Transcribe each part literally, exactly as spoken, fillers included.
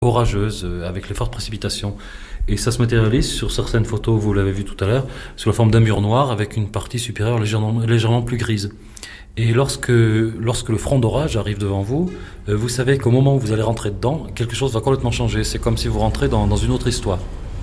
orageuse, euh, avec les fortes précipitations. Et ça se matérialise sur certaines photos, vous l'avez vu tout à l'heure, sous la forme d'un mur noir avec une partie supérieure légèrement, légèrement plus grise. Et lorsque, lorsque le front d'orage arrive devant vous, euh, vous savez qu'au moment où vous allez rentrer dedans, quelque chose va complètement changer. C'est comme si vous rentrez dans, dans une autre histoire.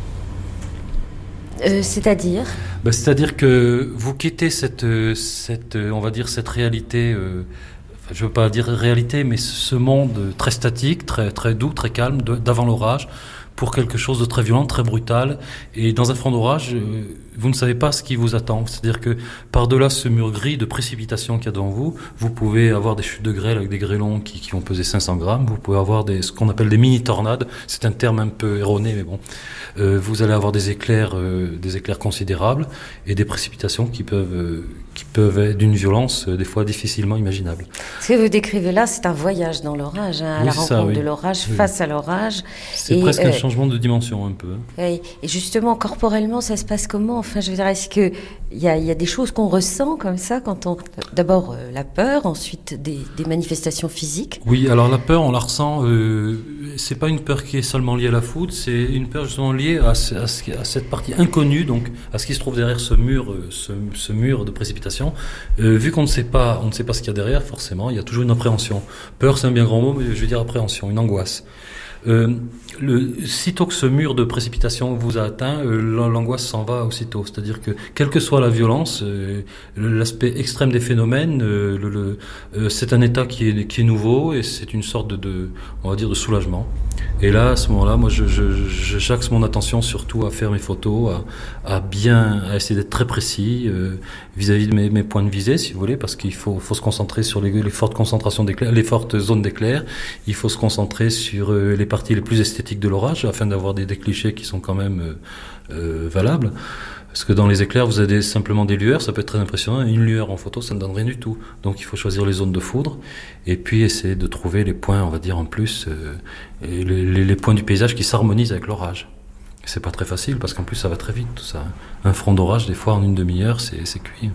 Euh, c'est-à-dire Ben, c'est-à-dire que vous quittez cette, cette, on va dire, cette réalité, euh, enfin, je ne veux pas dire réalité, mais ce monde très statique, très, très doux, très calme, de, d'avant l'orage, pour quelque chose de très violent, très brutal. Et dans un front d'orage, euh, vous ne savez pas ce qui vous attend. C'est-à-dire que par-delà ce mur gris de précipitation qu'il y a devant vous, vous pouvez avoir des chutes de grêle avec des grêlons qui, qui vont peser cinq cents grammes. Vous pouvez avoir des, ce qu'on appelle des mini-tornades. C'est un terme un peu erroné, mais bon. Euh, vous allez avoir des éclairs, euh, des éclairs considérables et des précipitations qui peuvent, euh, qui peuvent être d'une violence euh, des fois difficilement imaginable. Ce que vous décrivez là, c'est un voyage dans l'orage, hein, à Oui, la c'est rencontre ça, oui. de l'orage, Oui. face à l'orage. C'est Et, presque euh, un changement de dimension un peu. Et, et justement, corporellement, ça se passe comment? Enfin, je veux dire, est-ce que il y a, il y a des choses qu'on ressent comme ça quand on, d'abord euh, la peur, ensuite des, des manifestations physiques? Oui, alors la peur, on la ressent. Euh, c'est pas une peur qui est seulement liée à la foudre, c'est une peur justement liée à, ce- à, ce- à cette partie inconnue, donc à ce qui se trouve derrière ce mur, euh, ce, ce mur de précipitation. Euh, vu qu'on ne sait pas, on ne sait pas ce qu'il y a derrière, forcément, il y a toujours une appréhension. Peur, c'est un bien grand mot, mais je veux dire appréhension, une angoisse. Euh, le, sitôt que ce mur de précipitation vous a atteint, euh, l'angoisse s'en va aussitôt. C'est-à-dire que, quelle que soit la violence, euh, l'aspect extrême des phénomènes, euh, le, le, euh, c'est un état qui est, qui est nouveau et c'est une sorte de, de, on va dire, de soulagement. Et là, à ce moment-là, moi, je, je, je- j'axe mon attention surtout à faire mes photos, à, à bien, à essayer d'être très précis euh, vis-à-vis de mes, mes points de visée, si vous voulez, parce qu'il faut, faut se concentrer sur les, les fortes concentrations d'éclairs, les fortes zones d'éclairs. Il faut se concentrer sur euh, les parties les plus esthétiques de l'orage, afin d'avoir des, des clichés qui sont quand même euh, euh, valables. Parce que dans les éclairs, vous avez simplement des lueurs, ça peut être très impressionnant. Une lueur en photo, ça ne donne rien du tout. Donc il faut choisir les zones de foudre et puis essayer de trouver les points, on va dire en plus, euh, et les, les- les points du paysage qui s'harmonisent avec l'orage. C'est pas très facile parce qu'en plus ça va très vite tout ça. Un front d'orage, des fois en une demi-heure, c'est, c'est cuit.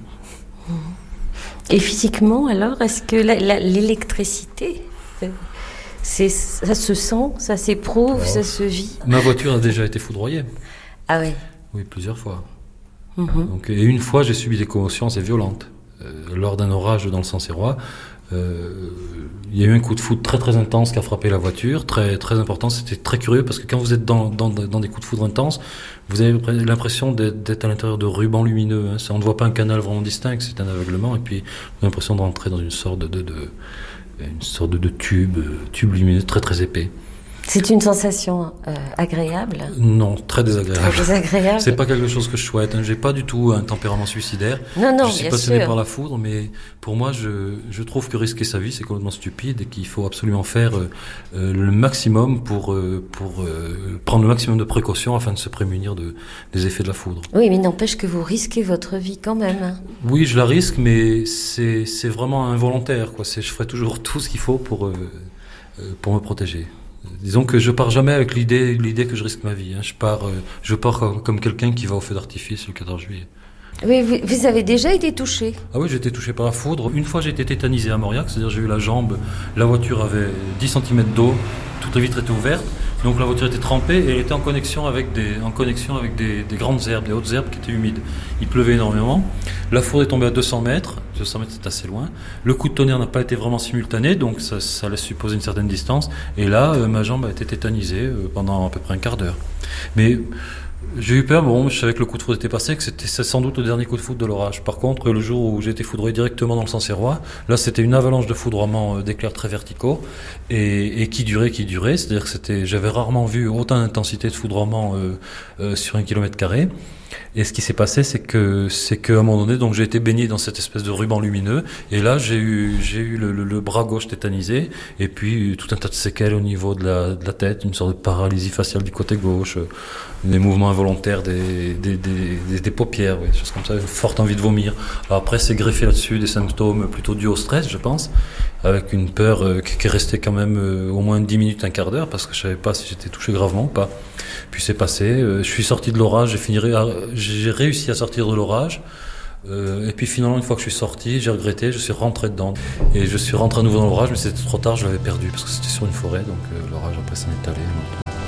Et physiquement, alors, est-ce que la- la- l'électricité, euh, c'est, ça se sent, ça s'éprouve, Oh. ça se vit? Ma voiture a déjà été foudroyée. Ah oui. Oui, plusieurs fois. Mhm. Donc, et une fois, j'ai subi des commotions assez violentes. Euh, lors d'un orage dans le Sancerrois, euh, il y a eu un coup de foudre très très intense qui a frappé la voiture, très très important. C'était très curieux parce que quand vous êtes dans, dans, dans des coups de foudre intenses, vous avez l'impression d'être, d'être à l'intérieur de rubans lumineux. Hein. Ça, on ne voit pas un canal vraiment distinct, c'est un aveuglement. Et puis, vous avez l'impression de rentrer dans une sorte de, de, de une sorte de, de tube, euh, tube lumineux très très épais. C'est une sensation euh, agréable, Non, très désagréable. très désagréable. C'est pas quelque chose que je souhaite. Hein. J'ai pas du tout un tempérament suicidaire. Non, non, je suis bien passionné sûr. par la foudre, mais pour moi, je, je trouve que risquer sa vie, c'est complètement stupide et qu'il faut absolument faire euh, euh, le maximum pour, euh, pour euh, prendre le maximum de précautions afin de se prémunir de, des effets de la foudre. Oui, mais n'empêche que vous risquez votre vie quand même, hein. Oui, je la risque, mais c'est, c'est vraiment involontaire, quoi. C'est, je ferai toujours tout ce qu'il faut pour, euh, euh, pour me protéger. Disons que je pars jamais avec l'idée, l'idée que je risque ma vie. Hein. Je pars, euh, je pars comme, comme quelqu'un qui va au feu d'artifice le quatorze juillet. Oui, vous, vous avez déjà été touché. Ah oui, j'ai été touché par la foudre. Une fois, j'ai été tétanisé à Mauriac, c'est-à-dire j'ai eu la jambe, la voiture avait dix centimètres d'eau, toutes les vitres étaient ouvertes, donc la voiture était trempée et elle était en connexion avec des, en connexion avec des, des grandes herbes, des hautes herbes qui étaient humides. Il pleuvait énormément. La foudre est tombée à deux cents mètres, deux cents mètres c'est assez loin. Le coup de tonnerre n'a pas été vraiment simultané, donc ça, ça laisse supposer une certaine distance. Et là, euh, ma jambe a été tétanisée euh, pendant à peu près un quart d'heure. Mais j'ai eu peur, bon, je savais que le coup de foudre était passé, que c'était sans doute le dernier coup de foudre de l'orage. Par contre, le jour où j'ai été foudroyé directement dans le Sancerrois, là c'était une avalanche de foudroiement euh, d'éclairs très verticaux et, et qui durait, qui durait. C'est-à-dire que c'était, j'avais rarement vu autant d'intensité de foudroiement euh, euh, sur un kilomètre carré. Et ce qui s'est passé, c'est que, c'est qu'à un moment donné, donc j'ai été baigné dans cette espèce de ruban lumineux. Et là, j'ai eu, j'ai eu le, le, le bras gauche tétanisé, et puis tout un tas de séquelles au niveau de la, de la tête, une sorte de paralysie faciale du côté gauche, euh, des mouvements involontaires des, des, des, des, des paupières, ouais, des choses comme ça, forte envie de vomir. Alors après, c'est greffé là-dessus des symptômes plutôt dus au stress, je pense, avec une peur euh, qui est restée quand même euh, au moins dix minutes, un quart d'heure, parce que je savais pas si j'étais touché gravement ou pas. Puis c'est passé, euh, je suis sorti de l'orage, j'ai fini, j'ai réussi à sortir de l'orage. Euh, et puis finalement, une fois que je suis sorti, j'ai regretté, je suis rentré dedans. Et je suis rentré à nouveau dans l'orage, mais c'était trop tard, je l'avais perdu parce que c'était sur une forêt, donc euh, l'orage après s'en est allé.